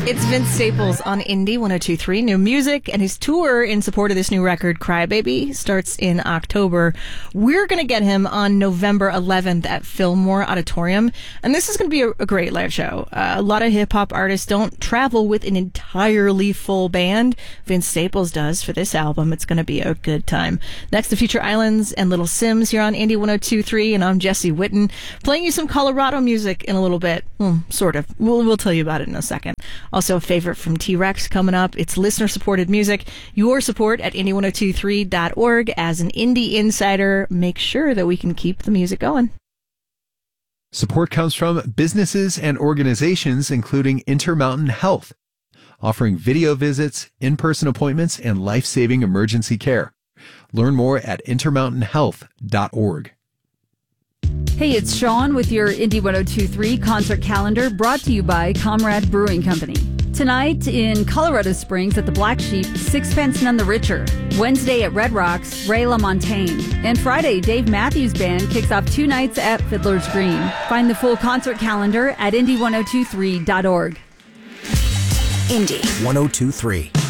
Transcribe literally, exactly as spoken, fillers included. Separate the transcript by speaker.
Speaker 1: It's Vince Staples on Indie one oh two point three. New music, and his tour in support of this new record, Crybaby, starts in October. We're going to get him on November eleventh at Fillmore Auditorium, and this is going to be a, a great live show. Uh, a lot of hip-hop artists don't travel with an entirely full band. Vince Staples does for this album. It's going to be a good time. Next, the Future Islands and Little Sims here on Indie one oh two point three, and I'm Jesse Witten, playing you some Colorado music in a little bit. Well, sort of. We'll, we'll tell you about it in a second. Also, a favorite from T-Rex coming up. It's listener-supported music. Your support at indie one oh two three dot org. As an indie insider, make sure that we can keep the music going.
Speaker 2: Support comes from businesses and organizations, including Intermountain Health, offering video visits, in-person appointments, and life-saving emergency care. Learn more at intermountain health dot org.
Speaker 3: Hey, it's Sean with your Indie one oh two point three concert calendar, brought to you by Comrade Brewing Company. Tonight in Colorado Springs at the Black Sheep, Sixpence None the Richer. Wednesday at Red Rocks, Ray LaMontagne. And Friday, Dave Matthews Band kicks off two nights at Fiddler's Green. Find the full concert calendar at indie one oh two three dot org.
Speaker 4: Indie one oh two point three.